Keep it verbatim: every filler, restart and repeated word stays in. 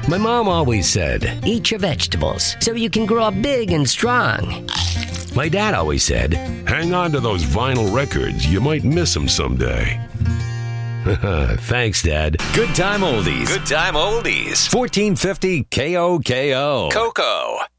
My mom always said, eat your vegetables so you can grow up big and strong. My dad always said, hang on to those vinyl records. You might miss them someday. Thanks, Dad. Good time oldies. Good time oldies. fourteen fifty K O K O. Coco.